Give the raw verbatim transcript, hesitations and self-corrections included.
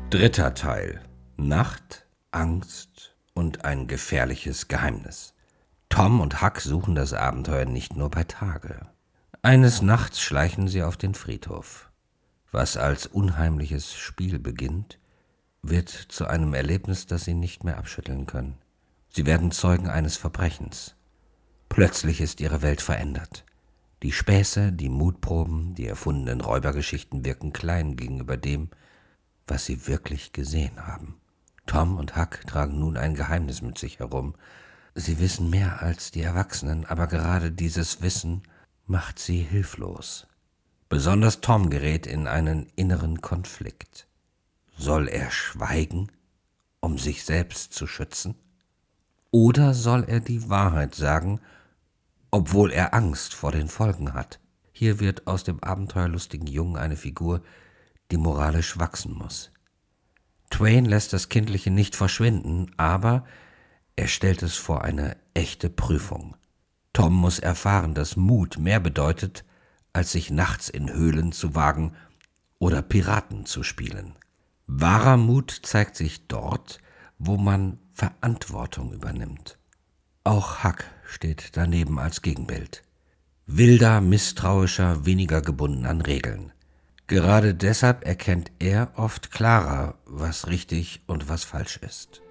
Dritter Teil. Nacht, Angst und ein gefährliches Geheimnis. Tom und Huck suchen das Abenteuer nicht nur bei Tage. Eines Nachts schleichen sie auf den Friedhof. Was als unheimliches Spiel beginnt, wird zu einem Erlebnis, das sie nicht mehr abschütteln können. Sie werden Zeugen eines Verbrechens. Plötzlich ist ihre Welt verändert. Die Späße, die Mutproben, die erfundenen Räubergeschichten wirken klein gegenüber dem, was sie wirklich gesehen haben. Tom und Huck tragen nun ein Geheimnis mit sich herum. Sie wissen mehr als die Erwachsenen, aber gerade dieses Wissen macht sie hilflos. Besonders Tom gerät in einen inneren Konflikt. Soll er schweigen, um sich selbst zu schützen? Oder soll er die Wahrheit sagen, obwohl er Angst vor den Folgen hat? Hier wird aus dem abenteuerlustigen Jungen eine Figur, die moralisch wachsen muss. Twain lässt das Kindliche nicht verschwinden, aber er stellt es vor eine echte Prüfung. Tom muss erfahren, dass Mut mehr bedeutet, als sich nachts in Höhlen zu wagen oder Piraten zu spielen. Wahrer Mut zeigt sich dort, wo man Verantwortung übernimmt. Auch Huck steht daneben als Gegenbild. Wilder, misstrauischer, weniger gebunden an Regeln. Gerade deshalb erkennt er oft klarer, was richtig und was falsch ist.